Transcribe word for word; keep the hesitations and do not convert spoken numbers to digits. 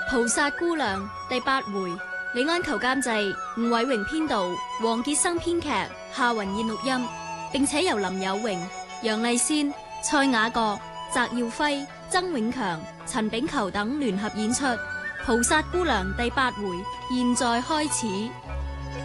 菩薩姑娘第八回，李安求監製，吳偉榮編導，黃傑生編劇，夏雲燕錄音，並且由林有榮、楊麗仙、蔡雅閣、翟耀輝、曾永強、陳炳球等聯合演出。菩薩姑娘第八回，現在開始。